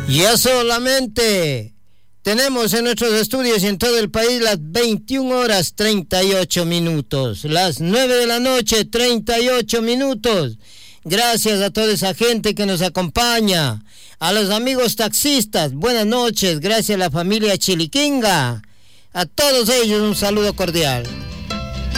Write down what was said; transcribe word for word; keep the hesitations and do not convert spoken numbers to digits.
Ya solamente tenemos en nuestros estudios y en todo el país las veintiuna horas treinta y ocho minutos, las nueve de la noche treinta y ocho minutos. Gracias a toda esa gente que nos acompaña, a los amigos taxistas, buenas noches, gracias a la familia Chiliquinga, a todos ellos un saludo cordial.